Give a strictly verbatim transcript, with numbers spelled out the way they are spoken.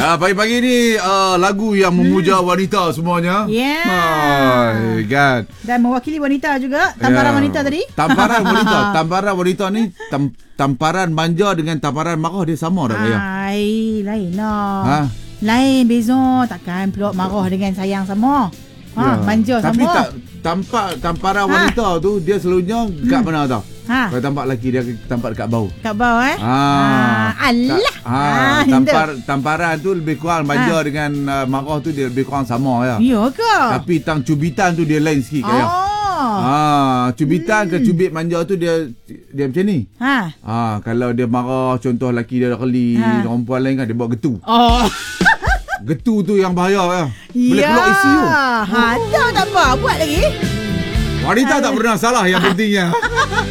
Ah, pagi-pagi ni uh, lagu yang memuja hmm. wanita semuanya. Ya. Yeah. Kan. Dan mewakili wanita juga. Tamparan yeah. wanita tadi. Tamparan wanita. Tamparan wanita ni tam, tamparan manja dengan tamparan marah dia sama tak Kaya? Ai, lain lah. Ha? Lain beza. Takkan pula marah dengan sayang sama. Ha, ya. Manja sama. Tapi tak tampak tamparan ha. wanita tu dia selalunya kat hmm. mana tau? Ha. Kalau tampak lelaki dia tampak dekat bau. Kat bau eh? Ha. ha. Alah. Ha. ha. Tampar, tamparan tu lebih kurang manja ha. dengan uh, marah tu dia lebih kurang sama ya. Ya ke? Tapi tang cubitan tu dia lain sikit Kaya. Oh. Ha, cubitan hmm. ke cubit manja tu dia dia macam ni. Ha. Ha, kalau dia marah contoh lelaki dia dah keli, ha. perempuan lain kan dia buat getu. Oh. Getu tu yang bahaya ya. Boleh ya. keluar isi tu. Ha, tak tak apa, buat lagi. Wanita tak pernah salah yang pentingnya.